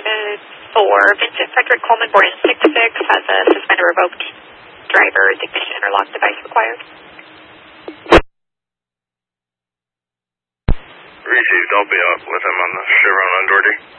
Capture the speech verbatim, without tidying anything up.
reported for Vincent Frederick Coleman, born in six six, has a suspended revoked driver's ignition interlock device required. Received, I'll be out with him on the Chevron on Doherty.